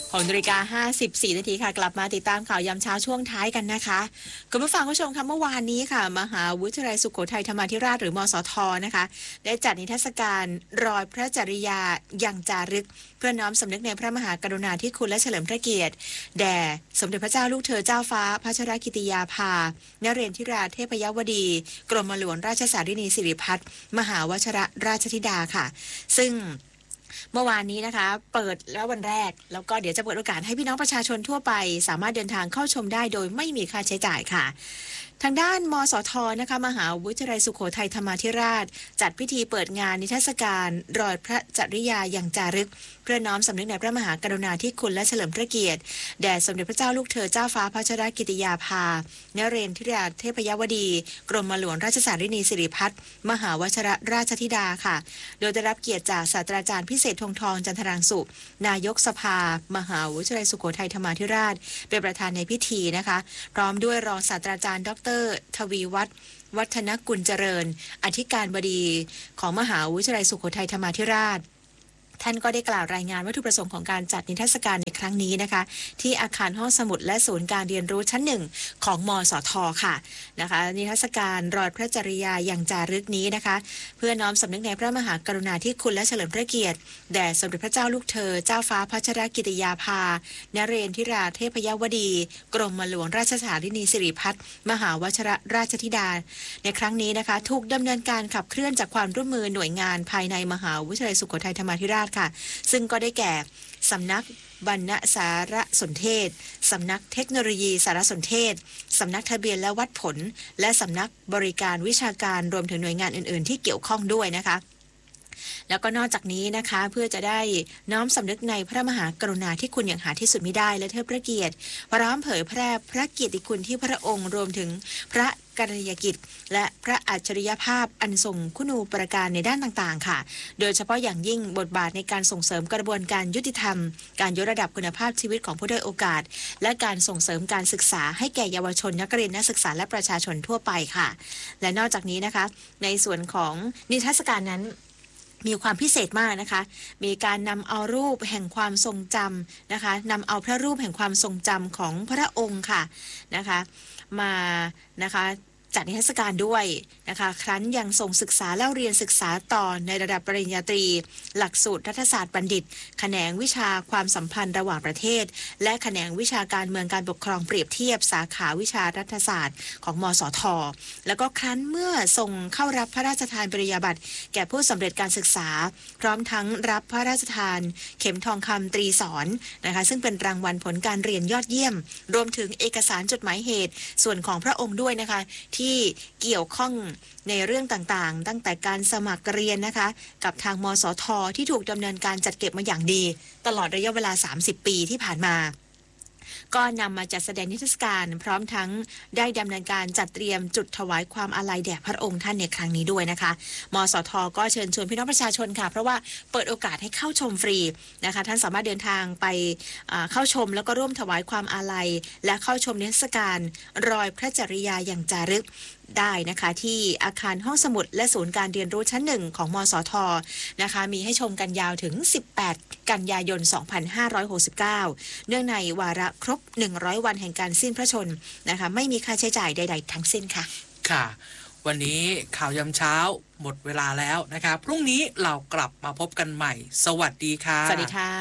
6:54 นาทีค่ะกลับมาติดตามข่าวยามเช้าช่วงท้ายกันนะคะคุณผู้ฟังผู้ชมคะเมื่อวานนี้ค่ะมหาวิทยาลัยสุโขทัยธรรมาธิราชหรือมสทนะคะได้จัดนิทรรศการรอยพระจริยายังจารึกเพื่อน้อมสำนึกในพระมหากรุณาธิคุณและเฉลิมพระเกียรติแด่สมเด็จพระเจ้าลูกเธอเจ้าฟ้าพัชรกิติยาภานเรศธิราเทพยวดีกรมหลวงราชสารินีสิริพัฒน์มหาวชรราชธิดาค่ะซึ่งเมื่อวานนี้นะคะเปิดแล้ววันแรกแล้วก็เดี๋ยวจะเปิดโอกาสให้พี่น้องประชาชนทั่วไปสามารถเดินทางเข้าชมได้โดยไม่มีค่าใช้จ่ายค่ะทางด้านมสทนะคะมหาวิทยาลัยสุโขทัยธรรมาธิราชจัดพิธีเปิดงานนิทรรศการรอยพระจริยายังจารึกเพื่อน้อมสำนึกในพระมหากรุณาธิคุณและเฉลิมพระเกียรติแด่สมเด็จพระเจ้าลูกเธอเจ้าฟ้าพัชรกิติยาภานเรศธิราเทพยวดีกรมหลวงราชสารินีสิริพัฒน์มหาวชรราชธิดาค่ะโดยได้รับเกียรติจากศาสตราจารย์พิเศษธงทองจันทรังสุนายกสภามหาวิทยาลัยสุโขทัยธรรมาธิราชเป็นประธานในพิธีนะคะพร้อมด้วยรองศาสตราจารย์ดร.ทวีวัฒนกุลเจริญอธิการบดีของมหาวิทยาลัยสุโขทัยธรรมาธิราชท่านก็ได้กล่าวรายงานวัตถุประสงค์ของการจัดนิทรรศการในครั้งนี้นะคะที่อาคารห้องสมุดและศูนย์การเรียนรู้ชั้นหนึ่งของมสทค่ะนะคะนิทรรศการรอยพระจริยายังจารึกนี้นะคะเพื่อน้อมสำนึกในพระมหากรุณาธิคุณและเฉลิมพระเกียรติแด่สมเด็จพระเจ้าลูกเธอเจ้าฟ้าพัชรกิติยาภานเรศธิราเทพยวดีกรมหลวงราชสารินีสิริพัฒน์มหาวชรราชธิดาในครั้งนี้นะคะถูกดำเนินการขับเคลื่อนจากความร่วมมือหน่วยงานภายในมหาวิทยาลัยสุโขทัยธรรมาธิราชค่ะซึ่งก็ได้แก่สำนักบรรณสารสนเทศสำนักเทคโนโลยีสารสนเทศสำนักทะเบียนและวัดผลและสำนักบริการวิชาการรวมถึงหน่วยงานอื่นๆที่เกี่ยวข้องด้วยนะคะแล้วก็นอกจากนี้นะคะเพื่อจะได้น้อมสำนึกในพระมหากรุณาธิคุณอย่างหาที่สุดมิได้และเทิดพระเกียรติพร้อมเผยแพร่พระเกียรติคุณที่พระองค์รวมถึงพระกรณียกิจและพระอัจฉริยภาพอันทรงคุณูปการในด้านต่างๆค่ะโดยเฉพาะอย่างยิ่งบทบาทในการส่งเสริมกระบวนการยุติธรรมการยกระดับคุณภาพชีวิตของผู้ด้อยโอกาสและการส่งเสริมการศึกษาให้แก่เยาวชนนักเรียนนักศึกษาและประชาชนทั่วไปค่ะและนอกจากนี้นะคะในส่วนของนิทรรศการนั้นมีความพิเศษมากนะคะมีการนำเอารูปแห่งความทรงจำนะคะนำเอาพระรูปแห่งความทรงจำของพระองค์ค่ะนะคะมานะคะจัดนิทรรศการด้วยนะคะครั้นยังทรงศึกษาเล่าเรียนศึกษาต่อในระดับปริญญาตรีหลักสูตรรัฐศาสตร์บัณฑิตแขนงวิชาความสัมพันธ์ระหว่างประเทศและแขนงวิชาการเมืองการปกครองเปรียบเทียบสาขาวิชารัฐศาสตร์ของมสทแล้วก็ครั้นเมื่อทรงเข้ารับพระราชทานปริญญาบัตรแก่ผู้สำเร็จการศึกษาพร้อมทั้งรับพระราชทานเข็มทองคำตรีสอนนะคะซึ่งเป็นรางวัลผลการเรียนยอดเยี่ยมรวมถึงเอกสารจดหมายเหตุส่วนของพระองค์ด้วยนะคะที่เกี่ยวข้องในเรื่องต่างๆตั้งแต่การสมัครเรียนนะคะกับทางมสทที่ถูกดำเนินการจัดเก็บมาอย่างดีตลอดระยะเวลา30ปีที่ผ่านมาก็นำมาจัดแสดงนิทรรศการพร้อมทั้งได้ดำเนินการจัดเตรียมจุดถวายความอาลัยแด่พระองค์ท่านในครั้งนี้ด้วยนะคะมสทก็เชิญชวนพี่น้องประชาชนค่ะเพราะว่าเปิดโอกาสให้เข้าชมฟรีนะคะท่านสามารถเดินทางไปเข้าชมแล้วก็ร่วมถวายความอาลัยและเข้าชมนิทรรศการรอยพระจริยายังจารึกได้นะคะที่อาคารห้องสมุดและศูนย์การเรียนรู้ชั้นหนึ่งของมสทนะคะมีให้ชมกันยาวถึง18กันยายน2569เนื่องในวาระครบ100วันแห่งการสิ้นพระชนม์นะคะไม่มีค่าใช้จ่ายใดๆทั้งสิ้นค่ะค่ะวันนี้ข่าวยามเช้าหมดเวลาแล้วนะคะพรุ่งนี้เรากลับมาพบกันใหม่สวัสดีค่ะสวัสดีค่ะ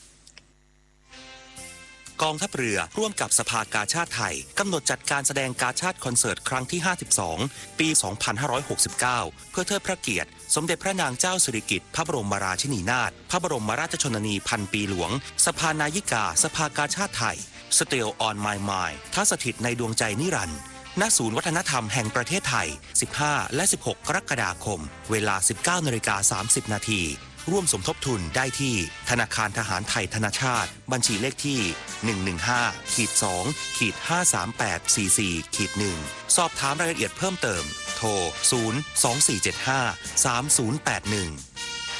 กองทัพเรือร่วมกับสภากาชาดไทยกำหนดจัดการแสดงกาชาดคอนเสิร์ตครั้งที่52ปี2569เพื่อเทิดพระเกียรติสมเด็จพระนางเจ้าสิริกิติ์พระบรมราชินีนาถพระบรมราชชนนีพันปีหลวงสภานายิกาสภากาชาดไทย Still on My Mind ท้าสถิตในดวงใจนิรันดร์ณศูนย์วัฒนธรรมแห่งประเทศไทย15และ16กรกฎาคมเวลา 19:30 น.ร่วมสมทบทุนได้ที่ธนาคารทหารไทยธนชาติบัญชีเลขที่115-2-53844-1สอบถามรายละเอียดเพิ่มเติมโทร024753081